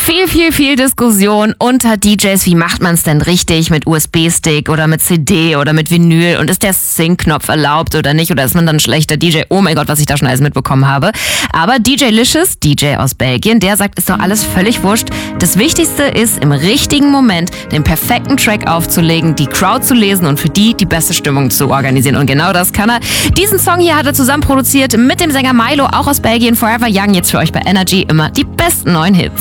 Viel Diskussion unter DJs. Wie macht man es denn richtig mit USB-Stick oder mit CD oder mit Vinyl? Und ist der Sync-Knopf erlaubt oder nicht? Oder ist man dann ein schlechter DJ? Oh mein Gott, was ich da schon alles mitbekommen habe. Aber DJ Licious, DJ aus Belgien, der sagt, ist doch alles völlig wurscht. Das Wichtigste ist, im richtigen Moment den perfekten Track aufzulegen, die Crowd zu lesen und für die beste Stimmung zu organisieren. Und genau das kann er. Diesen Song hier hat er zusammen produziert mit dem Sänger Milo, auch aus Belgien. Forever Young, jetzt für euch bei Energy immer die besten neuen Hits.